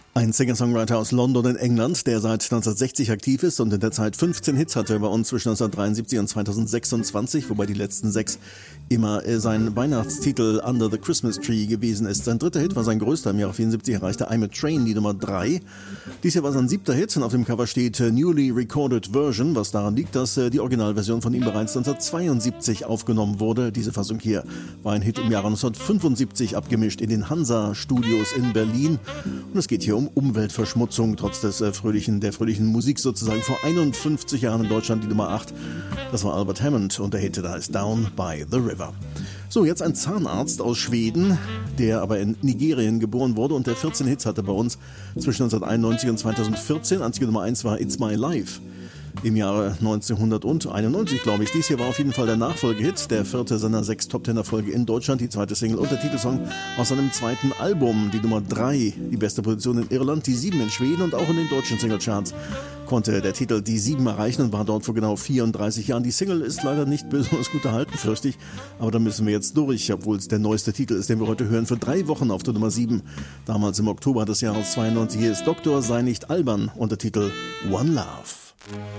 Ein Singer-Songwriter aus London in England, der seit 1960 aktiv ist und in der Zeit 15 Hits hatte bei uns zwischen 1973 und 2026, wobei die letzten 6 immer sein Weihnachtstitel Under the Christmas Tree gewesen ist. Sein dritter Hit war sein größter, im Jahre 74 erreichte I'm a Train, die Nummer 3. Dies hier war sein 7. Hit und auf dem Cover steht Newly Recorded Version, was daran liegt, dass die Originalversion von ihm bereits 1972 aufgenommen wurde. Diese Fassung hier war ein Hit im Jahre 1975, abgemischt in den Hansa-Studios in Berlin. Und es geht hier um Umweltverschmutzung, trotz der fröhlichen Musik sozusagen. Vor 51 Jahren in Deutschland die Nummer 8. Das war Albert Hammond und der Hit, der heißt Down by the River. So, jetzt ein Zahnarzt aus Schweden, der aber in Nigerien geboren wurde und der 14 Hits hatte bei uns zwischen 1991 und 2014. Einzige Nummer 1 war It's My Life im Jahre 1991, glaube ich. Dies hier war auf jeden Fall der Nachfolgehit, der 4. seiner 6 Top-10-Erfolge in Deutschland, die 2. Single und der Titelsong aus seinem 2. Album, die Nummer 3, die beste Position in Irland, die 7 in Schweden und auch in den deutschen Singlecharts konnte der Titel die 7 erreichen und war dort vor genau 34 Jahren. Die Single ist leider nicht besonders gut erhalten, fürchte ich, aber da müssen wir jetzt durch, obwohl es der neueste Titel ist, den wir heute hören, für 3 Wochen auf der Nummer 7, damals im Oktober des Jahres 92. Hier ist Doktor sei nicht albern und der Titel One Love.